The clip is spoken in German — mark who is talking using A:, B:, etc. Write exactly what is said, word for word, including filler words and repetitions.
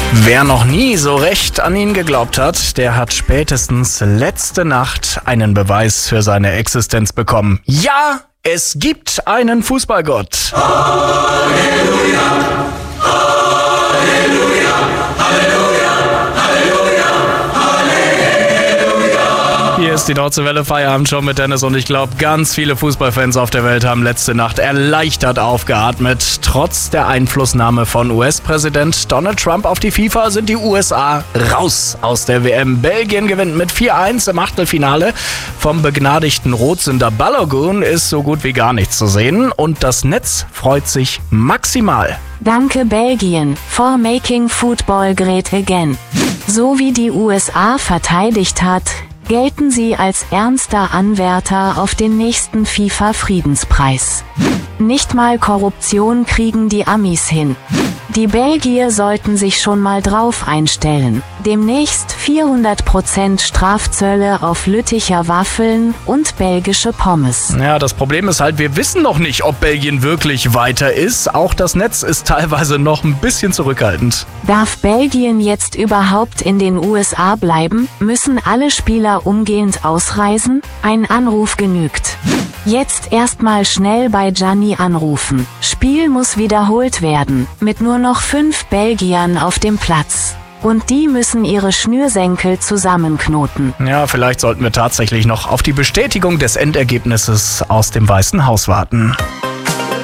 A: Wer noch nie so recht an ihn geglaubt hat, der hat spätestens letzte Nacht einen Beweis für seine Existenz bekommen. Ja, es gibt einen Fußballgott.
B: Halleluja, Halleluja, Halleluja, Halleluja, Halleluja.
A: Hier ist die Deutsche Welle Feierabend-Show mit Dennis und ich glaube, ganz viele Fußballfans auf der Welt haben letzte Nacht erleichtert aufgeatmet. Trotz der Einflussnahme von U S-Präsident Donald Trump auf die FIFA sind die U S A raus aus der W M. Belgien gewinnt mit vier eins im Achtelfinale. Vom begnadigten Rotsünder Balogun ist so gut wie gar nichts zu sehen und das Netz freut sich maximal.
C: Danke Belgien for making football great again. So wie die U S A verteidigt hat, gelten sie als ernster Anwärter auf den nächsten FIFA-Friedenspreis. Nicht mal Korruption kriegen die Amis hin. Die Belgier sollten sich schon mal drauf einstellen. Demnächst vierhundert Prozent Strafzölle auf Lütticher Waffeln und belgische Pommes.
A: Ja, das Problem ist halt, wir wissen noch nicht, ob Belgien wirklich weiter ist. Auch das Netz ist teilweise noch ein bisschen zurückhaltend.
C: Darf Belgien jetzt überhaupt in den U S A bleiben? Müssen alle Spieler umgehend ausreisen? Ein Anruf genügt. Jetzt erstmal schnell bei Gianni anrufen. Spiel muss wiederholt werden, mit nur noch fünf Belgiern auf dem Platz. Und die müssen ihre Schnürsenkel zusammenknoten.
A: Ja, vielleicht sollten wir tatsächlich noch auf die Bestätigung des Endergebnisses aus dem Weißen Haus warten.